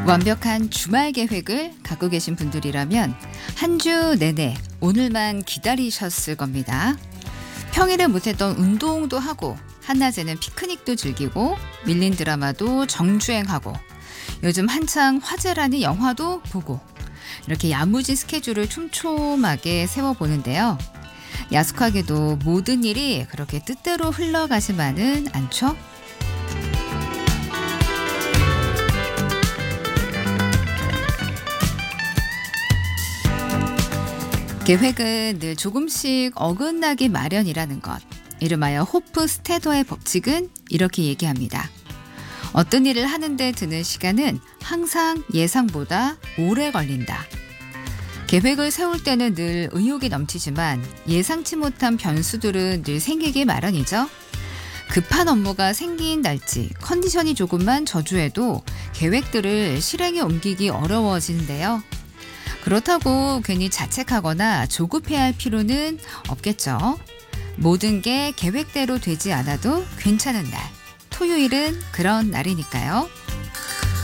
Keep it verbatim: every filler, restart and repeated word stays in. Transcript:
완벽한 주말 계획을 갖고 계신 분들이라면 한 주 내내 오늘만 기다리셨을 겁니다. 평일에 못했던 운동도 하고 한낮에는 피크닉도 즐기고 밀린 드라마도 정주행하고 요즘 한창 화제라는 영화도 보고 이렇게 야무진 스케줄을 촘촘하게 세워보는데요. 야속하게도 모든 일이 그렇게 뜻대로 흘러가지만은 않죠? 계획은 늘 조금씩 어긋나기 마련이라는 것. 이름하여 호프스테더의 법칙은 이렇게 얘기합니다. 어떤 일을 하는데 드는 시간은 항상 예상보다 오래 걸린다. 계획을 세울 때는 늘 의욕이 넘치지만 예상치 못한 변수들은 늘 생기기 마련이죠. 급한 업무가 생긴 날치, 컨디션이 조금만 저조해도 계획들을 실행에 옮기기 어려워지는데요. 그렇다고 괜히 자책하거나 조급해야 할 필요는 없겠죠. 모든 게 계획대로 되지 않아도 괜찮은 날. 토요일은 그런 날이니까요.